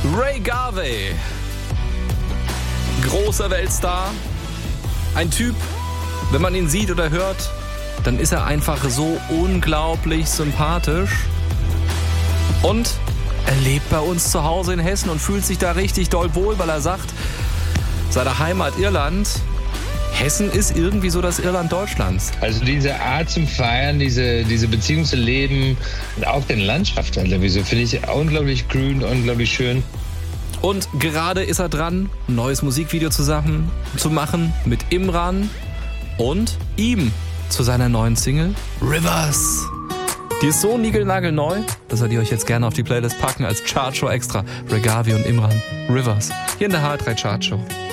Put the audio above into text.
Ray Garvey. Großer Weltstar. Ein Typ, wenn man ihn sieht oder hört, dann ist er einfach so unglaublich sympathisch. Und er lebt bei uns zu Hause in Hessen und fühlt sich da richtig doll wohl, weil er sagt, seine Heimat Irland, Hessen ist irgendwie so das Irland Deutschlands. Also diese Art zum Feiern, diese Beziehung zu leben und auch den Landschaft, Alter, wieso finde ich unglaublich grün, unglaublich schön. Und gerade ist er dran, ein neues Musikvideo zusammen zu machen mit Imran und ihm zu seiner neuen Single Rivers. Die ist so niegelnagelneu, dass wir die euch jetzt gerne auf die Playlist packen als Chartshow extra. Ray Garvey und Imran, Rivers, hier in der H3 Chartshow.